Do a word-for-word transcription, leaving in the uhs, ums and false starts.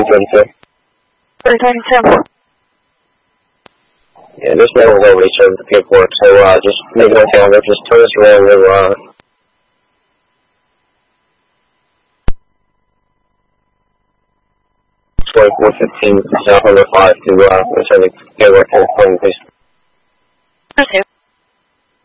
thirty-two. three thirty-two. Yeah, this man was already served the paperwork, so uh, just make it okay. We'll just turn this around. We'll, uh, twenty-four fifteen, South one oh five to uh, return the paperwork to the phone, please. Okay.